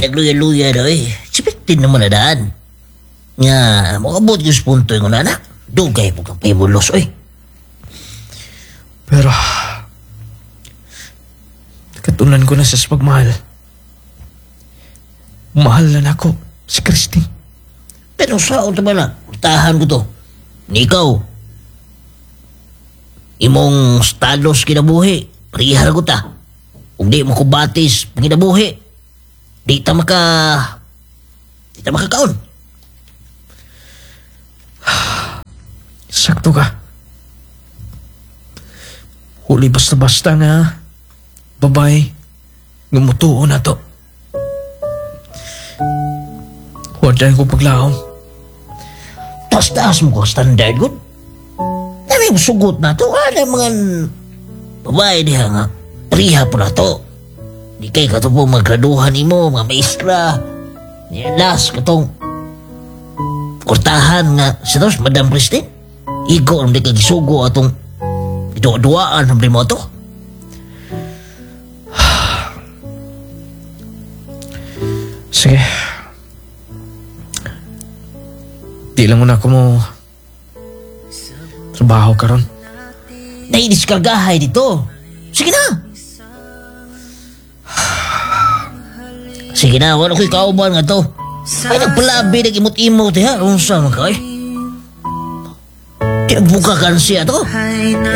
nagluya-luya daw eh. Sipitin naman na daan. Nga, makabot yung punto yung anak. Dugay po kang paibulos, oy. Pero, katulan ko na sa pagmahal. Mahal na ako si Christine. Pero saan naman na? Tahan ko to. Ni ikaw. Imong stalos kinabuhi. Rihar ko ta. Kung di mo kubatis panginabuhi. Di ta makakaon. Sakto ka. Huli basta-basta nga babae ngumutuo na to. Huwag dyan ko paglaom. Taas-taas mo ko standard good. Dami mo sugot na to. Ano mga babae diha nga. Riha po na to. Di kay ka to po maggraduhan mo, mga maestra. Nilas ka tong kurtahan nga. Sa tos, Madam Christine. Igo ang di kay gisugo atong duwaan ng mo to. Sige. Di lang muna ako mo trabaho ka ron. Naidiskargahay dito. Sige na. Sige na, wala ko'y kauban nga to. Ay, nagpalabi, nag-imot-imot, ha? Kung saan ka, eh? Kinabuka ka siya to.